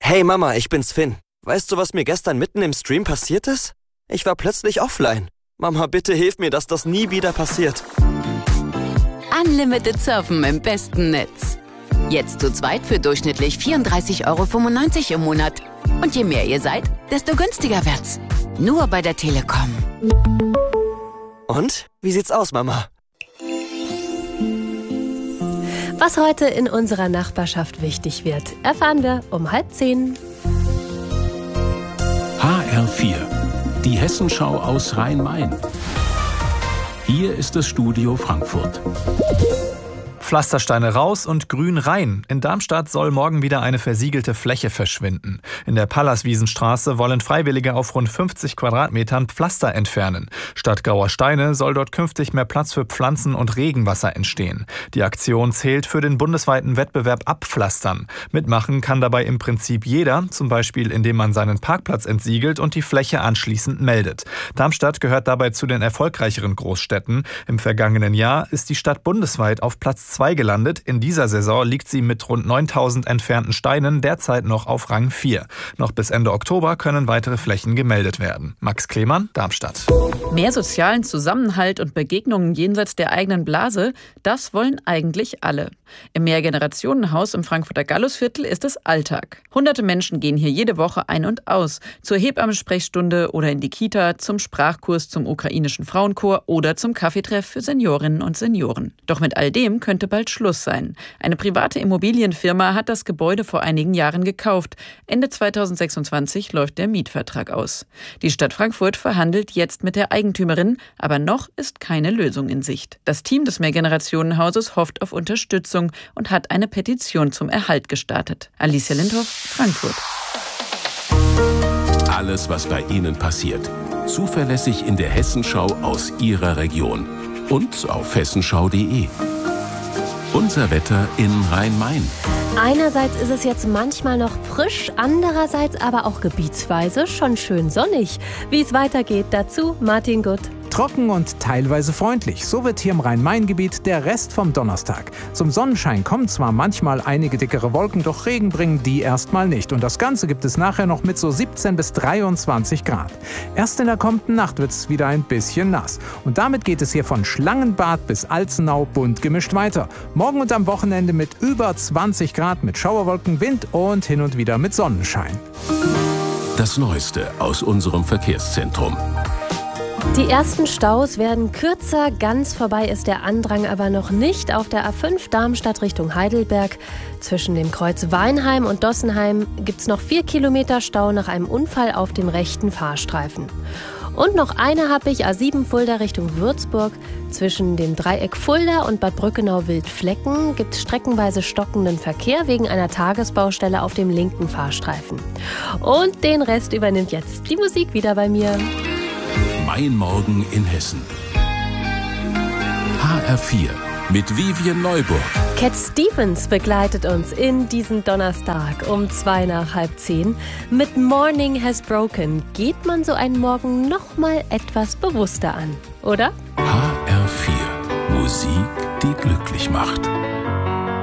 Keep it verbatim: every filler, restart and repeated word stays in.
Hey Mama, ich bin's Finn. Weißt du, was mir gestern mitten im Stream passiert ist? Ich war plötzlich offline. Mama, bitte hilf mir, dass das nie wieder passiert. Unlimited Surfen im besten Netz. Jetzt zu zweit für durchschnittlich vierunddreißig Euro fünfundneunzig im Monat. Und je mehr ihr seid, desto günstiger wird's. Nur bei der Telekom. Und? Wie sieht's aus, Mama? Was heute in unserer Nachbarschaft wichtig wird, erfahren wir um halb zehn. H R vier, die Hessenschau aus Rhein-Main. Hier ist das Studio Frankfurt. Pflastersteine raus und Grün rein. In Darmstadt soll morgen wieder eine versiegelte Fläche verschwinden. In der Pallaswiesenstraße wollen Freiwillige auf rund fünfzig Quadratmetern Pflaster entfernen. Statt grauer Steine soll dort künftig mehr Platz für Pflanzen und Regenwasser entstehen. Die Aktion zählt für den bundesweiten Wettbewerb Abpflastern. Mitmachen kann dabei im Prinzip jeder, zum Beispiel indem man seinen Parkplatz entsiegelt und die Fläche anschließend meldet. Darmstadt gehört dabei zu den erfolgreicheren Großstädten. Im vergangenen Jahr ist die Stadt bundesweit auf Platz zwei gelandet. In dieser Saison liegt sie mit rund neuntausend entfernten Steinen derzeit noch auf Rang vier. Noch bis Ende Oktober können weitere Flächen gemeldet werden. Max Klemann, Darmstadt. Mehr sozialen Zusammenhalt und Begegnungen jenseits der eigenen Blase, das wollen eigentlich alle. Im Mehrgenerationenhaus im Frankfurter Gallusviertel ist es Alltag. Hunderte Menschen gehen hier jede Woche ein und aus. Zur Hebammensprechstunde oder in die Kita, zum Sprachkurs zum ukrainischen Frauenchor oder zum Kaffeetreff für Seniorinnen und Senioren. Doch mit all dem könnte bald Schluss sein. Eine private Immobilienfirma hat das Gebäude vor einigen Jahren gekauft. Ende zweitausendsechsundzwanzig läuft der Mietvertrag aus. Die Stadt Frankfurt verhandelt jetzt mit der Eigentümerin, aber noch ist keine Lösung in Sicht. Das Team des Mehrgenerationenhauses hofft auf Unterstützung und hat eine Petition zum Erhalt gestartet. Alicia Lindhoff, Frankfurt. Alles, was bei Ihnen passiert. Zuverlässig in der Hessenschau aus Ihrer Region. Und auf hessenschau punkt de. Unser Wetter in Rhein-Main. Einerseits ist es jetzt manchmal noch frisch, andererseits aber auch gebietsweise schon schön sonnig. Wie es weitergeht, dazu Martin Gutt. Trocken und teilweise freundlich. So wird hier im Rhein-Main-Gebiet der Rest vom Donnerstag. Zum Sonnenschein kommen zwar manchmal einige dickere Wolken, doch Regen bringen die erstmal nicht. Und das Ganze gibt es nachher noch mit so siebzehn bis dreiundzwanzig Grad. Erst in der kommenden Nacht wird es wieder ein bisschen nass. Und damit geht es hier von Schlangenbad bis Alzenau bunt gemischt weiter. Morgen und am Wochenende mit über zwanzig Grad, mit Schauerwolken, Wind und hin und wieder mit Sonnenschein. Das Neueste aus unserem Verkehrszentrum. Die ersten Staus werden kürzer, ganz vorbei ist der Andrang aber noch nicht. Auf der A fünf Darmstadt Richtung Heidelberg zwischen dem Kreuz Weinheim und Dossenheim gibt es noch vier Kilometer Stau nach einem Unfall auf dem rechten Fahrstreifen. Und noch eine habe ich, A sieben Fulda Richtung Würzburg. Zwischen dem Dreieck Fulda und Bad Brückenau-Wildflecken gibt es streckenweise stockenden Verkehr wegen einer Tagesbaustelle auf dem linken Fahrstreifen. Und den Rest übernimmt jetzt die Musik wieder bei mir. Mein Morgen in Hessen. H R vier mit Vivian Neuburg. Cat Stevens begleitet uns in diesen Donnerstag um zwei nach halb zehn. Mit Morning Has Broken geht man so einen Morgen noch mal etwas bewusster an, oder? H R vier. Musik, die glücklich macht.